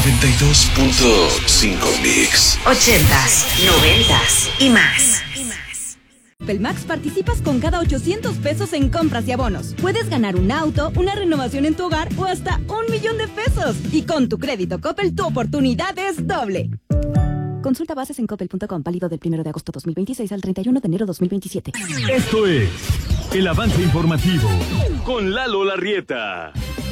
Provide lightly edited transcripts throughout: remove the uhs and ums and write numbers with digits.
92.5 Mix. 80s, 90s y más. Pelmax participas con cada 800 pesos en compras y abonos. Puedes ganar un auto, una renovación en tu hogar o hasta 1,000,000 de pesos. Y con tu crédito Coppel, tu oportunidad es doble. Consulta bases en coppel.com, válido del 1 de agosto 2026 al 31 de enero 2027. Esto es el avance informativo con Lalo Larrieta.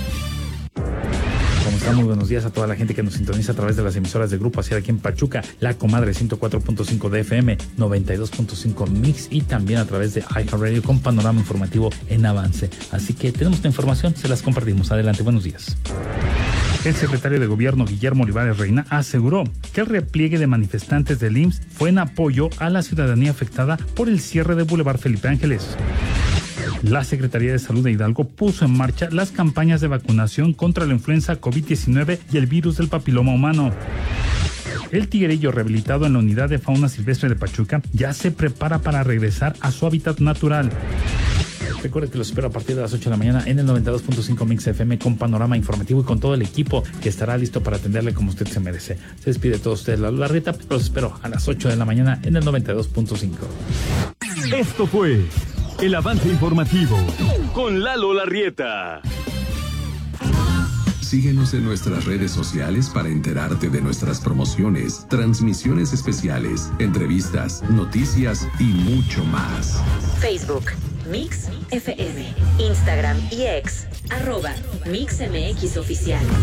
¿Cómo están? Muy buenos días a toda la gente que nos sintoniza a través de las emisoras de Grupo Asir aquí en Pachuca, La Comadre 104.5 de FM, 92.5 Mix y también a través de iHeartRadio con panorama informativo en avance. Así que tenemos esta información, se las compartimos. Adelante, buenos días. El secretario de Gobierno, Guillermo Olivares Reina, aseguró que el repliegue de manifestantes del IMSS fue en apoyo a la ciudadanía afectada por el cierre de Boulevard Felipe Ángeles. La Secretaría de Salud de Hidalgo puso en marcha las campañas de vacunación contra la influenza COVID-19 y el virus del papiloma humano. El tigrillo rehabilitado en la Unidad de Fauna Silvestre de Pachuca ya se prepara para regresar a su hábitat natural. Recuerda que los espero a partir de las 8 de la mañana en el 92.5 Mix FM con panorama informativo y con todo el equipo que estará listo para atenderle como usted se merece. Se despide de todos ustedes Lalo Larrieta, pero los espero a las 8 de la mañana en el 92.5. Esto fue el avance informativo con Lalo Larrieta. Síguenos en nuestras redes sociales para enterarte de nuestras promociones, transmisiones especiales, entrevistas, noticias y mucho más. Facebook, Mix FM, Instagram y X, @MixMX Oficial.